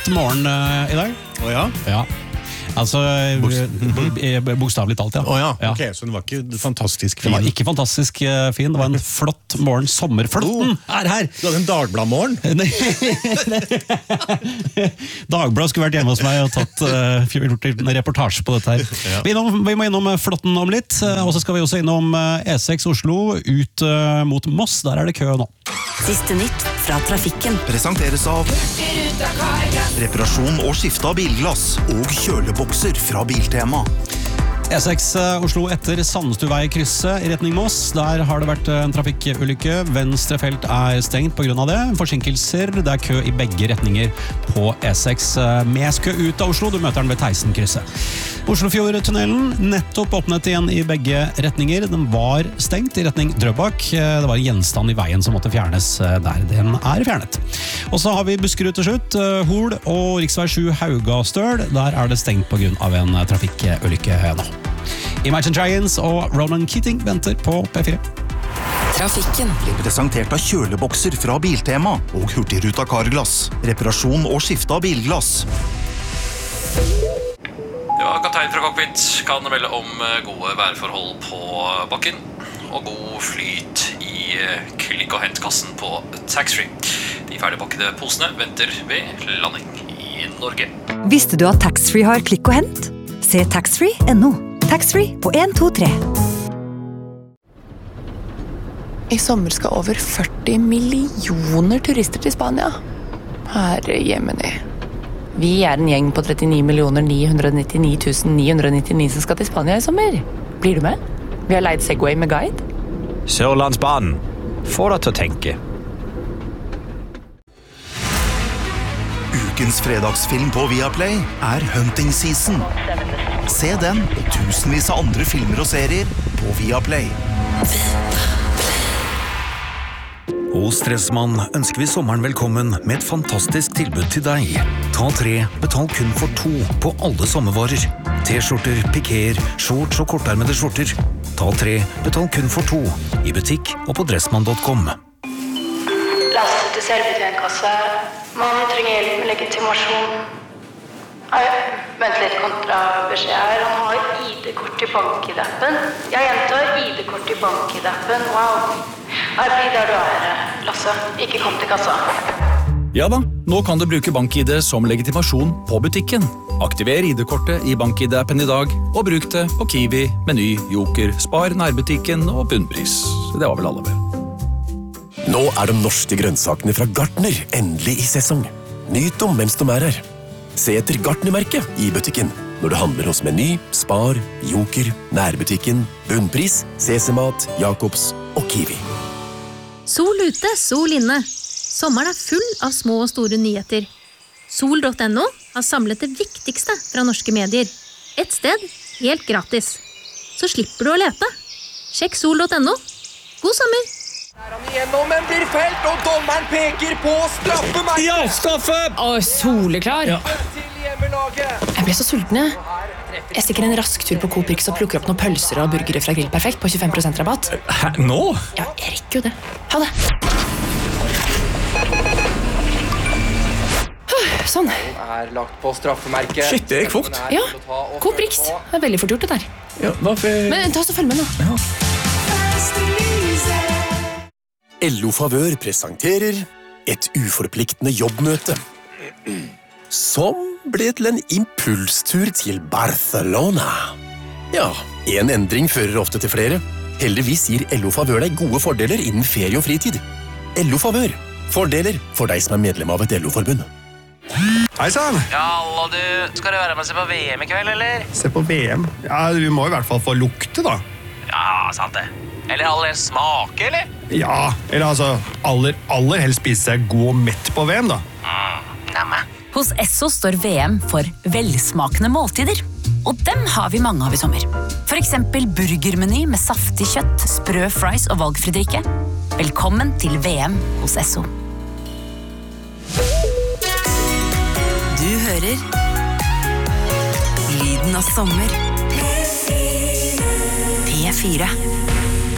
morgen I dag. Åja? Ja. Altså, bokstavelig talt, ja. Åja, ok, så den var ikke fantastisk fin. Det var ikke fantastisk fin, det var en flott morgen. Sommerflotten her. Du hadde en Dagbladmorgen? Dagbladet skulle vært hjemme hos meg og gjort en reportasje på dette her. Ja. Vi må innom flotten om litt, og så skal vi også innom E6 Oslo ut mot Moss. Der det kø nå. Siste nytt fra trafikken. Presenteres av reparasjon og skifte av bilglass og kjølebokser fra Biltema. E6 Oslo etter Sandstuvei-krysset I retning Moss. Der har det vært en trafikkulykke. Venstre felt stengt på grunn av det. Forsinkelser. Det kø I begge retninger på E6. Med kø ut av Oslo. Du møter den ved Theisen-krysset. Oslofjordtunnelen nettopp åpnet igjen I begge retninger. Den var stengt I retning Drøbak. Det var en gjenstand I veien som måtte fjernes der. Den fjernet. Og så har vi Buskerud til slutt. Hol og riksvei 7 Haugastøl. Der det stengt på grunn av en trafikkulykke nå. Imagine Dragons og Ronan Keating venter på P4. Trafikken Ble presentert av kjølebokser fra Biltema og Hurtigruta Carglass. Reparasjon og skifte av bilglass. Ja, kaptein fra cockpit kan melde om gode værforhold på bakken og god flyt I klikk- og hentkassen på taxfree. De ferdigpakkede posene venter ved landing I Norge. Visste du at taxfree har klikk og hent? Se taxfree.no. Taxfree på 1, 2, 3. I sommer skal over 40 millioner turister til Spania. Herre Jemini. Vi en gjeng på 39 999 999 som skal til Spania I sommer. Blir du med? Vi har leid Segway med guide. Sørlandsbanen. Får deg til å tenke. Ukens fredagsfilm på Viaplay Hunting Season. Se den og tusenvis av andre filmer og serier på Viaplay. Hos Stressmann ønsker vi sommeren velkommen med et fantastisk tilbud til deg. Ta 3, betal kun for 2 på alle sommervarer. T-skjorter, pikéer, shorts og kortarmede skjorter. Ta 3, betal kun for 2 I butikk og på dressmann.com. Lasse til selvbetjentkasse. Man trenger hjelp med legitimasjon. Vent litt kontra beskjed her. Han har ID-kort I BankID-appen. Jeg gjentar ID-kort I BankID-appen. Wow. Her blir der du Lasse. Ikke kom til kassa. Ja da, nå kan du bruke BankID som legitimasjon på butikken. Aktiver ID-kortet I BankID-appen I dag, og bruk det på Kiwi, Meny, Joker, Spar, nærbutikken og bunnpris. Det var vel alle vel. Nå de norske grønnsakene fra Gartner endelig I sesong. Nyt dem mens de her. Se etter Gartner-merket I butikken når du handler hos Meny, Spar, Joker, nærbutikken, bunnpris, CC-mat, Jacobs og Kiwi. Sol ute, sol inne. Sommeren full av små og store nyheter. Sol.no har samlet det viktigste fra norske medier. Et sted, helt gratis. Så slipper du å lete. Sjekk sol.no. God sommer! Igjennom, men blir felt, og dommeren peker på straffe meg! Ja, straffe! Soleklar. Ja. Jeg ble så sulten, jeg stikker en rask tur på Coop Rix og plukker opp noen pølser og burgere fra Grill Perfekt på 25% rabatt. Hæ, nå? Ja, jeg rekker jo det. Ha det! Sånn. Lagt på straffemerket. Shit, det gikk fort. Ja, Coop Rix. Det veldig fort gjort det der. Ja, hvorfor? Men ta så følg med nå. Ja. LO Favør presenterer et uforpliktende jobbmøte. Som ble til en impulstur til Barcelona. Ja, en endring fører ofte til flere. Heldigvis gir LO Favør deg gode fordeler innen ferie og fritid. LO Favør. Fordeler for deg som medlem av et LO-forbund. Hei sann! Ja, alla du, skal du være med og se på VM I kveld, eller? Se på VM? Ja, vi må I hvert fall få lukte da. Ja, sant det. Eller aller smake, eller? Ja, eller altså aller helst spise seg god og mett på VM da. Nemme. Hos Esso står VM for velsmakende måltider. Og dem har vi mange av I sommer. For eksempel burgermeny med saftig kjøtt, sprø fries og valgfri drikke. Velkommen til VM hos Esso. Du hører Lyden av sommer. P4.